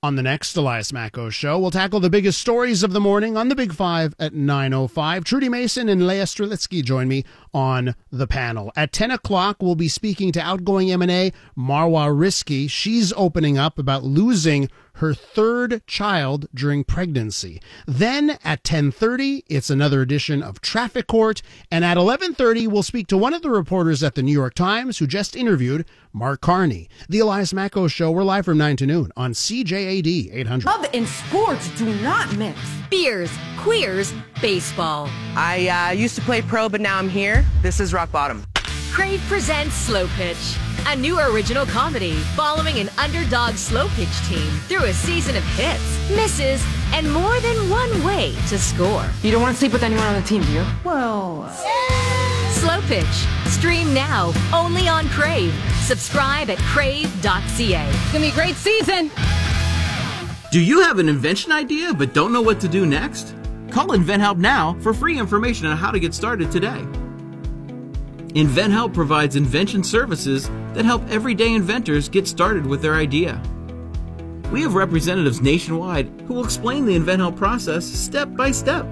On the next Elias Macco Show, we'll tackle the biggest stories of the morning on the Big Five at 9:05. Trudy Mason and Leah Strelitsky join me on the panel. At 10 o'clock, we'll be speaking to outgoing M&A Marwa Rizki. She's opening up about losing her third child during pregnancy. Then at 10:30, it's another edition of Traffic Court. And at 11:30, we'll speak to one of the reporters at the New York Times who just interviewed Mark Carney. The Elias Macco Show, we're live from 9 to noon on CJAD 800. Love and sports do not mix. Beers, queers, baseball. I used to play pro, but now I'm here. This is rock bottom. Crave presents Slow Pitch, a new original comedy following an underdog slow pitch team through a season of hits, misses, and more than one way to score. You don't want to sleep with anyone on the team, do you? Well... Slow Pitch. Stream now, only on Crave. Subscribe at crave.ca. It's going to be a great season. Do you have an invention idea but don't know what to do next? Call InventHelp now for free information on how to get started today. InventHelp provides invention services that help everyday inventors get started with their idea. We have representatives nationwide who will explain the InventHelp process step by step.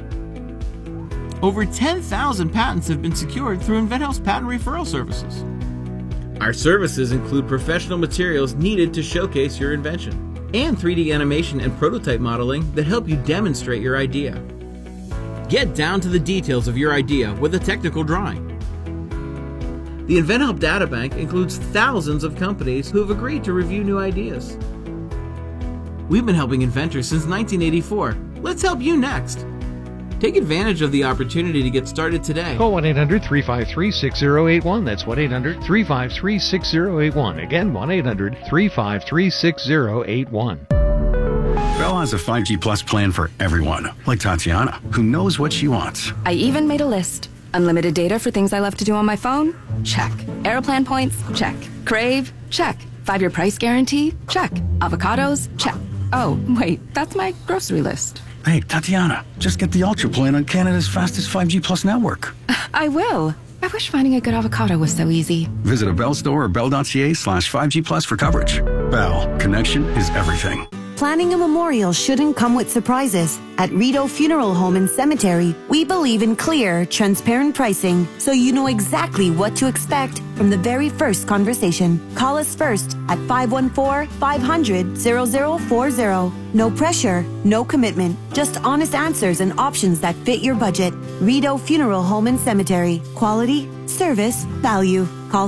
Over 10,000 patents have been secured through InventHelp's patent referral services. Our services include professional materials needed to showcase your invention, and 3D animation and prototype modeling that help you demonstrate your idea. Get down to the details of your idea with a technical drawing. The InventHelp Databank includes thousands of companies who have agreed to review new ideas. We've been helping inventors since 1984. Let's help you next. Take advantage of the opportunity to get started today. Call 1-800-353-6081. That's 1-800-353-6081. Again, 1-800-353-6081. Bell has a 5G Plus plan for everyone, like Tatiana, who knows what she wants. I even made a list. Unlimited data for things I love to do on my phone? Check. Aeroplan points? Check. Crave? Check. 5-year price guarantee? Check. Avocados? Check. Oh, wait, that's my grocery list. Hey, Tatiana, just get the Ultra plan on Canada's fastest 5G Plus network. I will. I wish finding a good avocado was so easy. Visit a Bell store or bell.ca/5G Plus for coverage. Bell, connection is everything. Planning a memorial shouldn't come with surprises. At Rideau Funeral Home and Cemetery, we believe in clear, transparent pricing, so you know exactly what to expect from the very first conversation. Call us first at 514-500-0040. No pressure, no commitment, just honest answers and options that fit your budget. Rideau Funeral Home and Cemetery. Quality, service, value. Call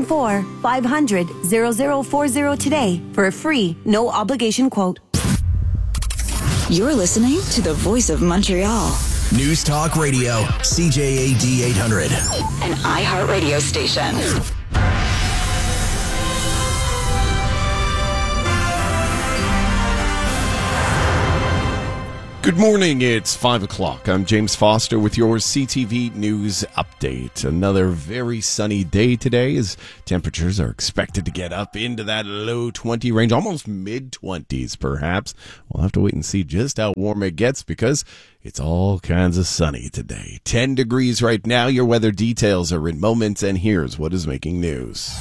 514-500-0040 today for a free, no obligation quote. You're listening to the Voice of Montreal. News Talk Radio, CJAD 800. An iHeartRadio station. Good morning, it's 5 o'clock. I'm James Foster with your CTV News Update. Another very sunny day today as temperatures are expected to get up into that low 20 range, almost mid-20s perhaps. We'll have to wait and see just how warm it gets because it's all kinds of sunny today. 10 degrees right now. Your weather details are in moments, and here's what is making news.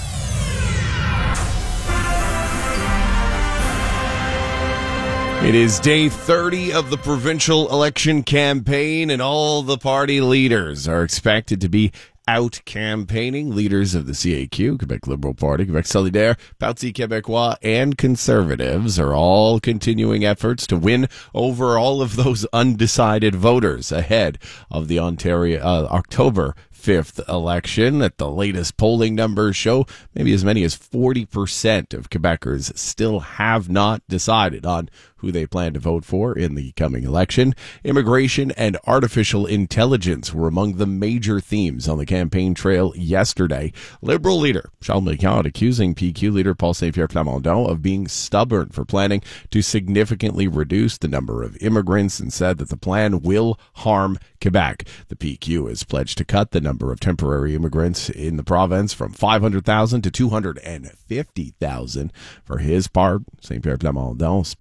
It is day 30 of the provincial election campaign, and all the party leaders are expected to be out campaigning. Leaders of the CAQ, Quebec Liberal Party, Quebec Solidaire, Parti Québécois, and Conservatives are all continuing efforts to win over all of those undecided voters ahead of the Ontario October 5th election. At the latest polling numbers show, maybe as many as 40% of Quebecers still have not decided on who they plan to vote for in the coming election. Immigration and artificial intelligence were among the major themes on the campaign trail yesterday. Liberal leader Charles Ménard accusing PQ leader Paul Saint-Pierre Plamondon of being stubborn for planning to significantly reduce the number of immigrants, and said that the plan will harm Quebec. The PQ has pledged to cut the number of temporary immigrants in the province from 500,000 to 250,000. For his part, Saint-Pierre Plamondon spent the day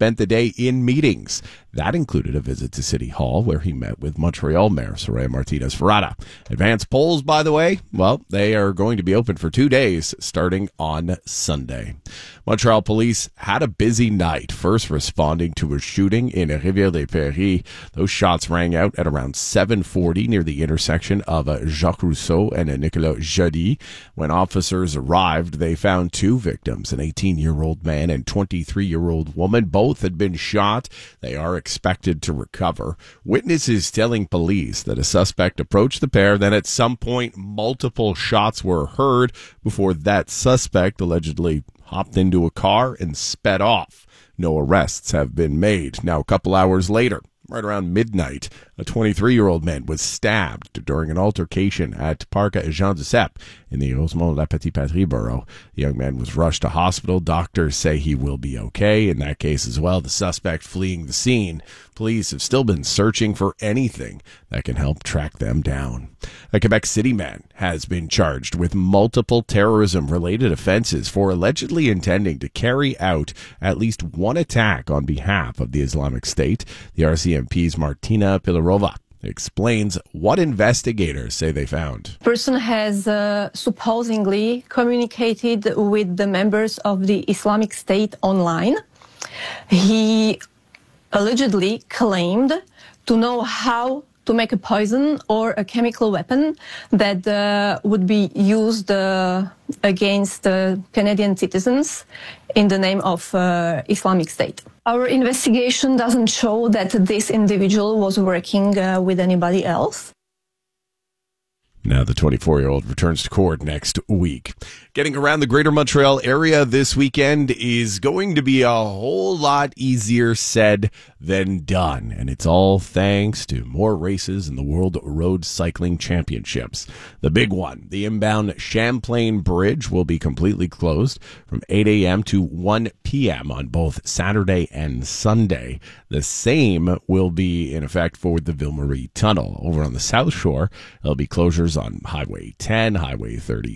day in meetings. That included a visit to City Hall, where he met with Montreal Mayor Soraya Martinez-Ferrada. Advance polls, by the way, well, they are going to be open for 2 days, starting on Sunday. Montreal police had a busy night, first responding to a shooting in Rivière-des-Prairies. Those shots rang out at around 7:40 near the intersection of Jacques Rousseau and Nicolas Jody. When officers arrived, they found 2 victims, an 18-year-old man and 23-year-old woman. Both had been shot. They are expected to recover. Witnesses telling police that a suspect approached the pair, then at some point multiple shots were heard before that suspect allegedly hopped into a car and sped off. No arrests have been made. Now, a couple hours later, right around midnight, a 23-year-old man was stabbed during an altercation at Parc Jean-Duceppe in the Rosemont-la-Petite-Patrie borough. The young man was rushed to hospital. Doctors say he will be okay. In that case as well, the suspect fleeing the scene. Police have still been searching for anything that can help track them down. A Quebec City man has been charged with multiple terrorism-related offenses for allegedly intending to carry out at least one attack on behalf of the Islamic State. The RCMP's Martina Pilarova explains what investigators say they found. Person has supposedly communicated with the members of the Islamic State online. He allegedly claimed to know how to make a poison or a chemical weapon that would be used against Canadian citizens in the name of Islamic State. Our investigation doesn't show that this individual was working with anybody else. Now the 24-year-old returns to court next week. Getting around the greater Montreal area this weekend is going to be a whole lot easier said than done. And it's all thanks to more races in the World Road Cycling Championships. The big one, the inbound Champlain Bridge, will be completely closed from 8 a.m. to 1 p.m. on both Saturday and Sunday. The same will be in effect for the Ville-Marie Tunnel. Over on the South Shore, there'll be closures on Highway 10, Highway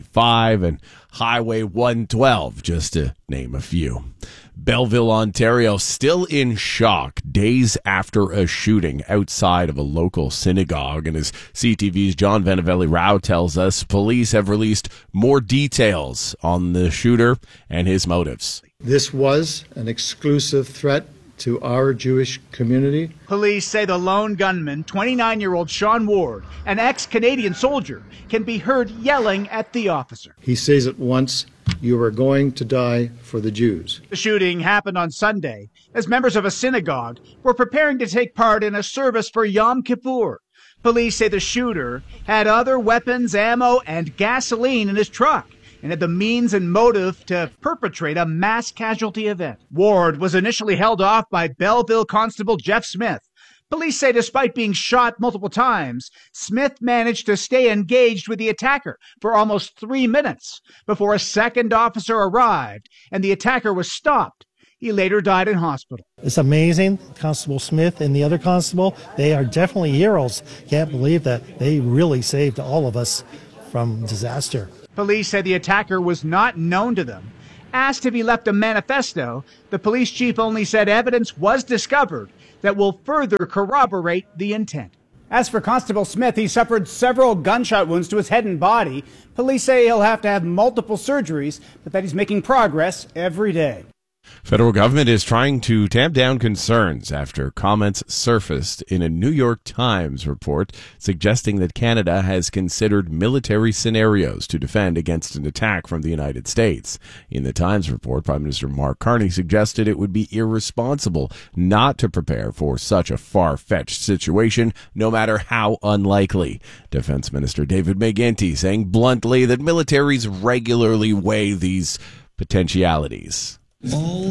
35, and Highway 112, just to name a few. Belleville, Ontario, still in shock days after a shooting outside of a local synagogue. And as CTV's John Vanavelli-Rao tells us, police have released more details on the shooter and his motives. This was an exclusive threat to our Jewish community. Police say the lone gunman, 29-year-old Sean Ward, an ex-Canadian soldier, can be heard yelling at the officer. He says at once, "You are going to die for the Jews." The shooting happened on Sunday as members of a synagogue were preparing to take part in a service for Yom Kippur. Police say the shooter had other weapons, ammo, and gasoline in his truck and had the means and motive to perpetrate a mass casualty event. Ward was initially held off by Belleville Constable Jeff Smith. Police say despite being shot multiple times, Smith managed to stay engaged with the attacker for almost 3 minutes before a second officer arrived and the attacker was stopped. He later died in hospital. It's amazing. Constable Smith and the other constable, they are definitely heroes. Can't believe that they really saved all of us from disaster. Police said the attacker was not known to them. Asked if he left a manifesto, the police chief only said evidence was discovered that will further corroborate the intent. As for Constable Smith, he suffered several gunshot wounds to his head and body. Police say he'll have to have multiple surgeries, but that he's making progress every day. Federal government is trying to tamp down concerns after comments surfaced in a New York Times report suggesting that Canada has considered military scenarios to defend against an attack from the United States. In the Times report, Prime Minister Mark Carney suggested it would be irresponsible not to prepare for such a far-fetched situation, no matter how unlikely. Defense Minister David McGuinty saying bluntly that militaries regularly weigh these potentialities. All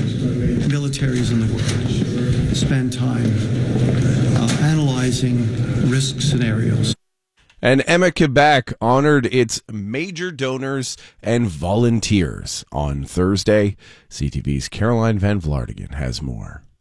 militaries in the world spend time analyzing risk scenarios. And Emma Quebec honored its major donors and volunteers on Thursday. CTV's Caroline Van Vlaardingen has more.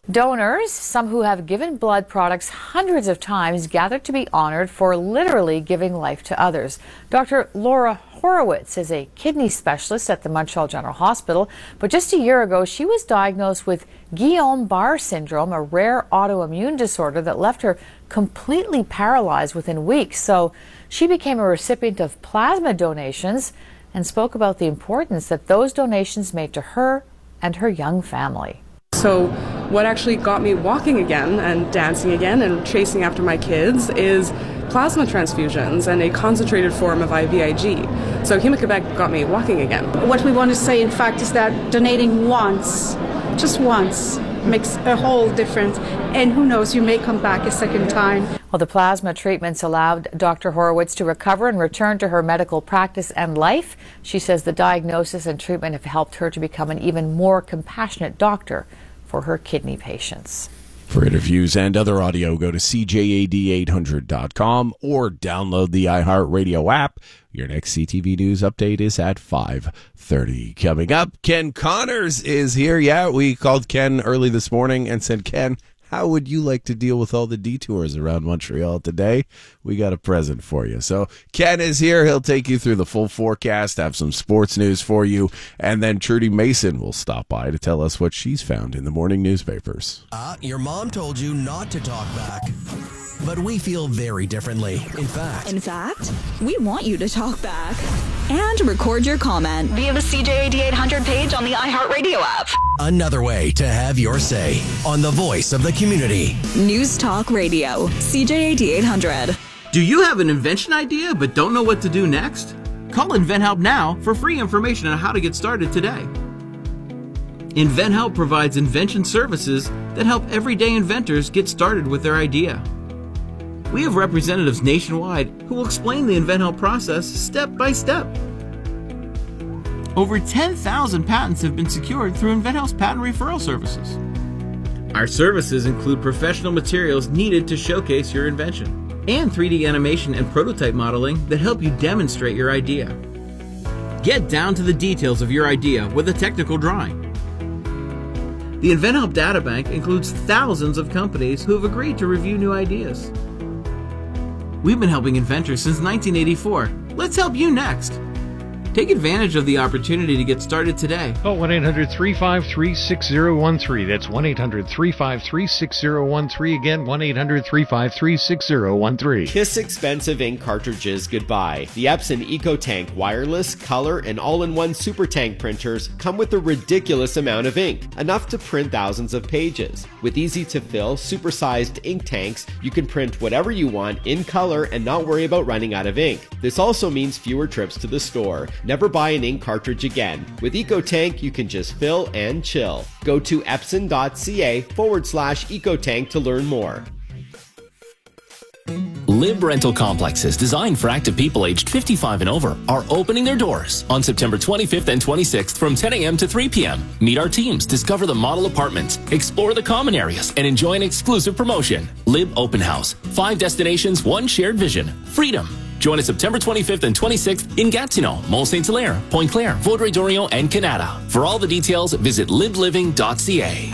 Donors, some who have given blood products hundreds of times, gathered to be honored for literally giving life to others. Dr. Laura Horowitz is a kidney specialist at the Montreal General Hospital, but just a year ago she was diagnosed with Guillain-Barré syndrome, a rare autoimmune disorder that left her completely paralyzed within weeks. So she became a recipient of plasma donations and spoke about the importance that those donations made to her and her young family. So what actually got me walking again and dancing again and chasing after my kids is plasma transfusions and a concentrated form of IVIG. So Héma-Québec got me walking again. What we want to say, in fact, is that donating once, just once, makes a whole difference. And who knows, you may come back a second time. Well, the plasma treatments allowed Dr. Horowitz to recover and return to her medical practice and life. She says the diagnosis and treatment have helped her to become an even more compassionate doctor for her kidney patients. For interviews and other audio, go to CJAD800.com or download the iHeartRadio app. Your next CTV News update is at 5:30. Coming up, Ken Connors is here. Yeah, we called Ken early this morning and said, Ken, how would you like to deal with all the detours around Montreal today? We got a present for you. So Ken is here. He'll take you through the full forecast, have some sports news for you, and then Trudy Mason will stop by to tell us what she's found in the morning newspapers. Your mom told you not to talk back. But we feel very differently. In fact, we want you to talk back and record your comment via the CJAD 800 page on the iHeartRadio app. Another way to have your say on the voice of the community. News Talk Radio, CJAD 800. Do you have an invention idea but don't know what to do next? Call InventHelp now for free information on how to get started today. InventHelp provides invention services that help everyday inventors get started with their idea. We have representatives nationwide who will explain the InventHelp process step by step. Over 10,000 patents have been secured through InventHelp's patent referral services. Our services include professional materials needed to showcase your invention and 3D animation and prototype modeling that help you demonstrate your idea. Get down to the details of your idea with a technical drawing. The InventHelp Databank includes thousands of companies who have agreed to review new ideas. We've been helping inventors since 1984. Let's help you next. Take advantage of the opportunity to get started today. Call 1-800-353-6013. That's 1-800-353-6013. Again, 1-800-353-6013. Kiss expensive ink cartridges goodbye. The Epson EcoTank wireless, color, and all-in-one Super Tank printers come with a ridiculous amount of ink, enough to print thousands of pages. With easy-to-fill, super-sized ink tanks, you can print whatever you want in color and not worry about running out of ink. This also means fewer trips to the store. Never buy an ink cartridge again. With EcoTank, you can just fill and chill. Go to epson.ca/EcoTank to learn more. Lib Rental Complexes, designed for active people aged 55 and over, are opening their doors on September 25th and 26th from 10 a.m. to 3 p.m. Meet our teams, discover the model apartments, explore the common areas, and enjoy an exclusive promotion. Lib Open House. 5 destinations, 1 shared vision. Freedom. Join us September 25th and 26th in Gatineau, Mont-Saint-Hilaire, Pointe-Claire, Vaudreuil-Dorion, and Canada. For all the details, visit libliving.ca.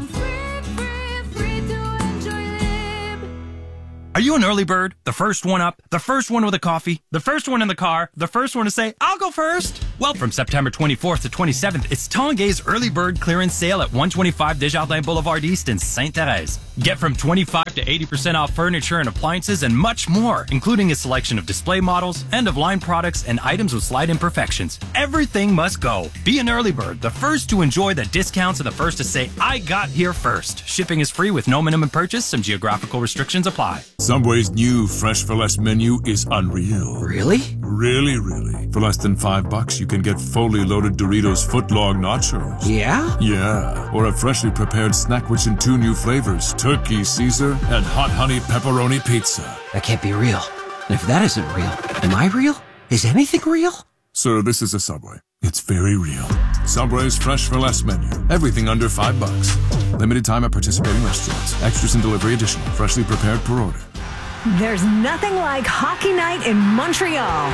Are you an early bird? The first one up, the first one with a coffee, the first one in the car, the first one to say, I'll go first? Well, from September 24th to 27th, it's Tanguay's early bird clearance sale at 125 Desjardins Boulevard East in Sainte-Thérèse. Get from 25 to 80% off furniture and appliances and much more, including a selection of display models, end-of-line products, and items with slight imperfections. Everything must go. Be an early bird, the first to enjoy the discounts and the first to say, I got here first. Shipping is free with no minimum purchase. Some geographical restrictions apply. Subway's new Fresh for Less menu is unreal. Really? Really. For less than $5, you can get fully loaded Doritos footlong nachos. Yeah? Yeah. Or a freshly prepared snack which in 2 new flavors, Turkey Caesar and Hot Honey Pepperoni Pizza. That can't be real. And if that isn't real, am I real? Is anything real? Sir, this is a Subway. It's very real. Subway's Fresh for Less menu. Everything under $5. Limited time at participating restaurants. Extras and delivery additional. Freshly prepared per order. There's nothing like hockey night in Montreal.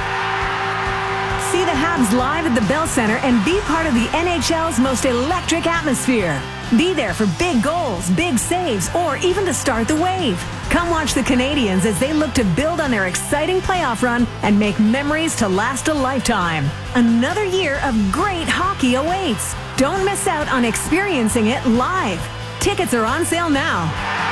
See the Habs live at the Bell Center and be part of the NHL's most electric atmosphere. Be there for big goals, big saves, or even to start the wave. Come watch the Canadians as they look to build on their exciting playoff run and make memories to last a lifetime. Another year of great hockey awaits. Don't miss out on experiencing it live. Tickets are on sale now.